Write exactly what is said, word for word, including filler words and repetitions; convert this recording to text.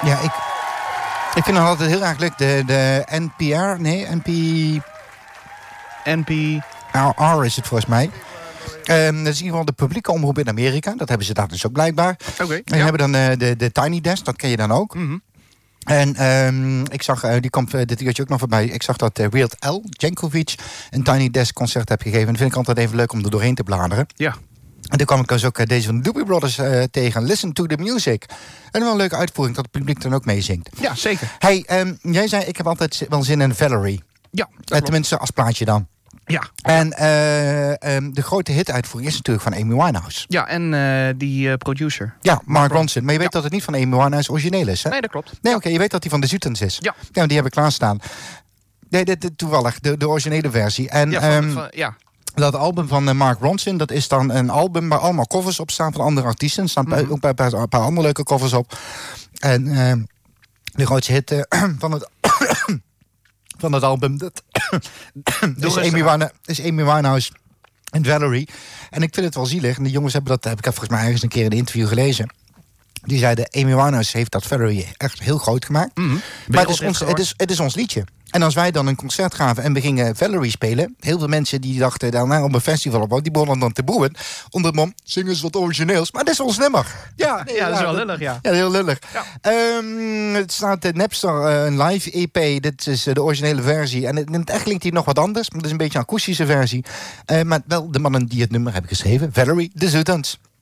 Ja, ik, ik vind het altijd heel erg leuk. De, de N P R, nee, N P... N P... R is het volgens mij. Um, dat is in ieder geval de publieke omroep in Amerika. Dat hebben ze daar dus ook blijkbaar. Oké. Okay, en ja. hebben dan uh, de, de Tiny Desk, dat ken je dan ook. Mm-hmm. En um, ik zag, uh, die komt uh, dit uurtje ook nog voorbij. Ik zag dat uh, Weird Al Jankovic een Tiny Desk concert heeft gegeven. En dat vind ik altijd even leuk om er doorheen te bladeren. Ja. En toen kwam ik dus ook uh, deze van de Doobie Brothers uh, tegen. Listen to the music. En wel een leuke uitvoering dat het publiek dan ook meezingt. Ja, zeker. Hey, um, jij zei, ik heb altijd wel zin in Valerie. Ja, uh, tenminste, als plaatje dan. Ja. En uh, um, de grote hituitvoering is natuurlijk van Amy Winehouse. Ja, en uh, die uh, producer. Ja, Mark Ronson. Maar je weet ja. dat het niet van Amy Winehouse origineel is, hè? Nee, dat klopt. Nee, oké, okay, je weet dat die van de Zutens is. Ja. Ja, die heb ik klaarstaan. Nee, dit, dit, toevallig, de, de originele versie. En, ja, van, um, van, ja. dat album van uh, Mark Ronson, dat is dan een album waar allemaal covers op staan van andere artiesten. Er staan mm-hmm. ook een paar, een paar andere leuke covers op. En uh, de grootste hit uh, van het... van het album. Dat is, Amy Winehouse, is Amy Winehouse en Valerie. En ik vind het wel zielig. En de jongens hebben dat, heb ik volgens mij ergens een keer in een interview gelezen. Die zeiden, Amy Winehouse heeft dat Valerie echt heel groot gemaakt. Mm-hmm. Maar het is, ons, het, is, het is ons liedje. En als wij dan een concert gaven en we gingen Valerie spelen... heel veel mensen die dachten daarna op een festival op... die begonnen dan te boeien. Onder de mom, zing eens wat origineels. Maar dat is ons nummer. Ja, nee, ja, dat is wel lullig, ja. Ja, heel lullig. Ja. Um, het staat uh, Napster, uh, een live E P. Dit is uh, de originele versie. En in het echt klinkt hij nog wat anders. Maar het is een beetje een akoestische versie. Uh, maar wel de mannen die het nummer hebben geschreven. Valerie, de Zutens.